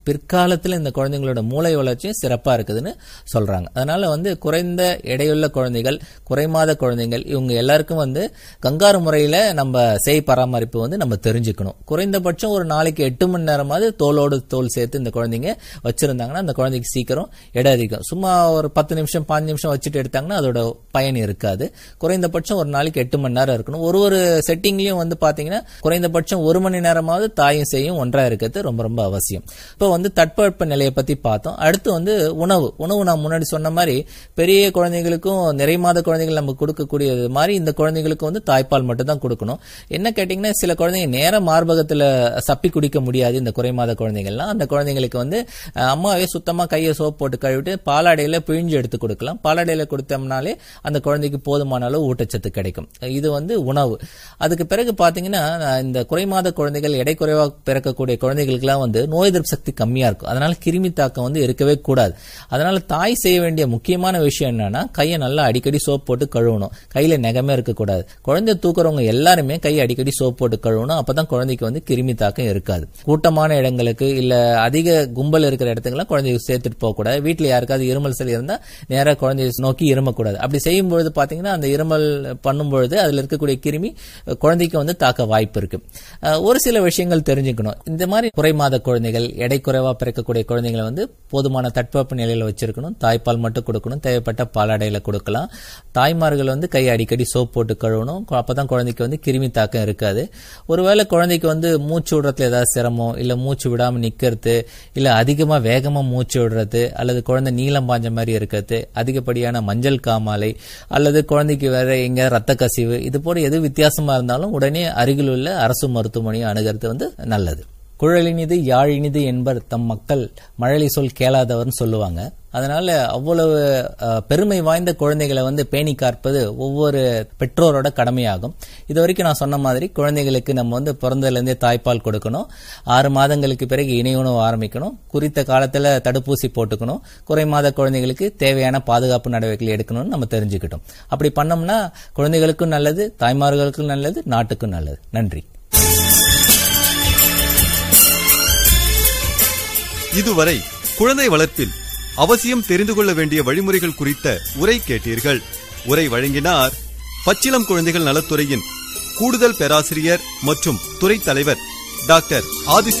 பிற்காலத்துல இந்த குழந்தைங்களோட மூளை வளர்ச்சியும் சிறப்பா இருக்குதுன்னு சொல்றாங்க. அதனால குறைந்த எடையுள்ள குழந்தைகள், குறைமாத குழந்தைகள், இவங்க எல்லாருக்கும் கங்காரு முறையில நம்ம செய் பராமரிப்பு நம்ம தெரிஞ்சுக்கணும். குறைந்தபட்சம் ஒரு நாளைக்கு 8 மணி நேரமாவது தோலோடு தோல் சேர்த்து இந்த குழந்தைங்க வச்சிருந்தாங்கன்னா அந்த குழந்தைக்கு சீக்கிரம் எடை அதிகம். சும்மா ஒரு 10 நிமிஷம் 5 நிமிஷம் வச்சுட்டு எடுத்தாங்கன்னா அதோட பயன் இருக்காது. குறைந்தபட்சம் ஒரு நாளைக்கு 8 மணி நேரம் இருக்கணும். ஒரு செட்டிங்லயும் பாத்தீங்கன்னா குறைந்தபட்சம் 1 மணி நேரமாவது தாயும் செய்யும் ஒன்றா இருக்கிறது ரொம்ப ரொம்ப அவசியம். இப்போ தட்பவெப்ப நிலையை பத்தி பார்த்தோம். அடுத்து உணவு நான் முன்னாடி சொன்ன மாதிரி பெரிய குழந்தைகளுக்கும் நிறைமாத குழந்தைகள் நம்ம கொடுக்கக்கூடியது மாதிரி இந்த குழந்தைகளுக்கு தாய்ப்பால் மட்டும் தான் கொடுக்கணும். என்ன கேட்டீங்கன்னா சில குழந்தைங்க நேர மார்பகத்துல சப்பி குடிக்க முடியாது. இந்த குறைமாத குழந்தைகள்லாம் அந்த குழந்தைங்களுக்கு அம்மாவே சுத்தமா கையை சோப் போட்டு கழுவிட்டு பாலாடையில பிழிஞ்சு எடுத்து கொடுக்கலாம். பாலாடையில கொடுத்தோம்னாலே அந்த குழந்தைக்கு போதுமான அளவு ஊட்டச்சத்து கிடைக்கும். இது உணவு. அதுக்கு பிறகு பாத்தீங்கன்னா இந்த குறைமாத குழந்தைகள், எடை குறைவா பிறக்கக்கூடிய குழந்தைகளுக்கு எல்லாம் நோய் எதிர்ப்பு சக்தி கம்மியா இருக்கும். அதனால கிருமி தாக்கம் இருக்கவே கூடாது. அதனால தாய் செய்ய வேண்டிய முக்கியமான விஷயம் என்னன்னா கையை நல்லா அடிக்கடி சோப் போட்டு கழுவணும். கையில நகமே இருக்கக்கூடாது. குழந்தை தூக்குறவங்க எல்லாருமே கையை அடிக்கடி சோப் போட்டு கழுவணும். அப்பதான் குழந்தைக்கு கிருமி தாக்கம் இருக்காது. கூட்டமான இடங்களுக்கு இல்ல அதிக கும்பல் இருக்கிற இடத்துக்குலாம் குழந்தைய சேர்த்துட்டு போக கூடாது. வீட்டுல யாருக்காவது இருமல் சளி இருந்தா நேரா குழந்தைய நோக்கி இருமக்கூடாது. அப்படி செய்யும் பொழுது பாத்தீங்கன்னா அந்த இருமல் பண்ணும் பொழுது அதுல இருக்கக்கூடிய கிருமி குழந்தைக்கு தாக்க வாய்ப்பு இருக்கு. ஒரு சில விஷயங்கள் தெரிஞ்சுக்கணும். இந்த மாதிரி குறைமாத குழந்தைகள், எடை குறைவா பிறக்கக்கூடிய குழந்தைகளை போதுமான தட்பவெப்ப நிலையில வச்சிருக்கணும். தாய்ப்பால் மட்டும் கொடுக்கணும். தேவைப்பட்ட பாலாடையில கொடுக்கலாம். தாய்மார்கள் கை அடிக்கடி சோப் போட்டு கழுவணும். அப்பதான் குழந்தைக்கு கிருமி தாக்கம் இருக்காது. ஒருவேளை குழந்தைக்கு மூச்சு விடுறதுல ஏதாவது சிரமம், இல்ல மூச்சு விடாம நிக்கிறது, இல்ல அதிகமா வேகமா மூச்சு விடுறது, அல்லது குழந்தை நீளம் பாஞ்ச மாதிரி இருக்கிறது, அதிகப்படியான மஞ்சள் காமாலை, அல்லது குழந்தைக்கு வேற எங்க ரத்த கசிவு, இது போல எது வித்தியாசமா இருந்தாலும் உடனே அருகில் உள்ள அரசு மருத்துவமனையை அணுகிறது நல்லது. குழலினிது யாழினிது என்பர் தம் மக்கள் மழலை சொல் கேளாதவர்னு சொல்லுவாங்க. அதனால அவ்வளவு பெருமை வாய்ந்த குழந்தைகளை பேணி காப்பது ஒவ்வொரு பெற்றோரோட கடமையாகும். இது வரைக்கும் நான் சொன்ன மாதிரி குழந்தைகளுக்கு நம்ம பிறந்ததுல இருந்தே தாய்ப்பால் கொடுக்கணும். 6 மாதங்களுக்கு பிறகு இணை உணவு ஆரம்பிக்கணும். குறித்த காலத்துல தடுப்பூசி போட்டுக்கணும். குறைமாத குழந்தைகளுக்கு தேவையான பாதுகாப்பு நடவடிக்கைகள் எடுக்கணும்னு நம்ம தெரிஞ்சுக்கிட்டோம். அப்படி பண்ணோம்னா குழந்தைகளுக்கும் நல்லது, தாய்மார்களுக்கும் நல்லது, நாட்டுக்கும் நல்லது. நன்றி. இதுவரை குழந்தை வளர்ப்பில் அவசியம் தெரிந்து கொள்ள வேண்டிய வழிமுறைகள் குறித்த உரை கேட்டீர்கள். உரை வழங்கினார் பச்சிளம் குழந்தைகள் நலத்துறையின் கூடுதல் பேராசிரியர் மற்றும் துறை தலைவர் டாக்டர் ஆதிச